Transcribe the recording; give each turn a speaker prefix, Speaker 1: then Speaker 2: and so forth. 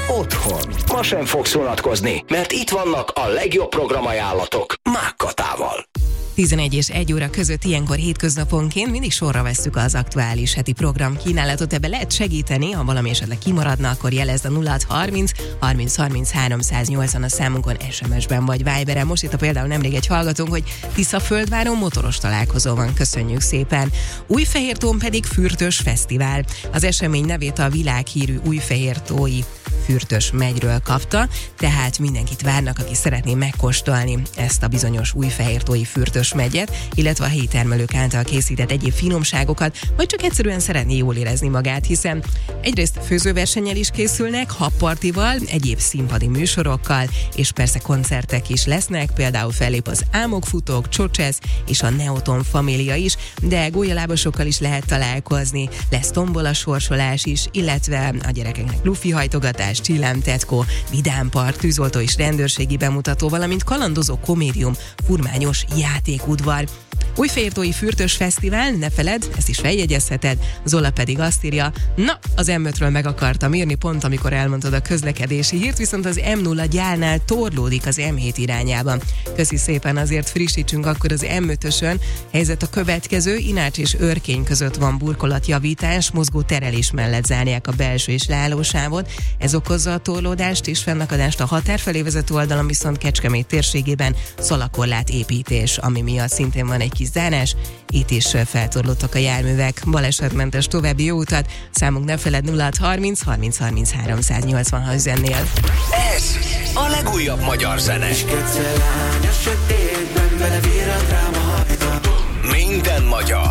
Speaker 1: Otthon. Ma sem fogsz unatkozni, mert itt vannak a legjobb programajánlatok Mákkatával.
Speaker 2: 11 és 1 óra között ilyenkor hétköznaponként mindig sorra vesszük az aktuális heti program kínálatot. Ebbe lehet segíteni, ha valami esetleg kimaradna, akkor jelezd a 0630 30 30 380 a számunkon SMS-ben vagy Viberen. Most itt például nemrég egy hallgatónk, hogy Tiszaföldváron motoros találkozó van, köszönjük szépen. Újfehértón pedig Fürtös Fesztivál. Az esemény nevét a világhírű újfehértói Fürtös megyről kapta, tehát mindenkit várnak, aki szeretné megkóstolni ezt a bizonyos újfehértói Fürtös megyet, illetve a helyi termelők által készített egyéb finomságokat, vagy csak egyszerűen szeretné jól érezni magát, hiszen egyrészt főzőversennyel is készülnek, habpartival, egyéb színpadi műsorokkal, és persze koncertek is lesznek, például fellép az Álmokfutók, Csocsesz és a Neoton Família is, de gólyalábasokkal is lehet találkozni, lesz tombola sorsolás is, illetve a gyerekeknek lufihajtogatás, csillámtetkó, vidámpark, tűzoltó és rendőrségi bemutató, valamint kalandozó komédium, furmányos játékudvar. Újfehértói Fürtös Fesztivál, ne feledd, ezt is feljegyezheted. Zola pedig azt írja, na, az M5-ről meg akartam írni, pont amikor elmondtad a közlekedési hírt, viszont az M0 gyálnál torlódik az M7 irányába. Köszi szépen, azért frissítsünk akkor az M5-ösön. Helyzet a következő, Inács és Örkény között van burkolatjavítás, mozgó terelés mellett zárják a belső és leállósávot. Ez okozza a torlódást és fennakadást a határ felé vezető oldalon, viszont Kecskemét térségében szalakorlát építés, ami miatt szintén van egy kis zárás. Itt is feltorlottak a járművek. Balesetmentes további jó utat. Számunk ne feled 0630 30 30 380, ha üzennél.
Speaker 1: Ez a legújabb magyar zene. Minden magyar.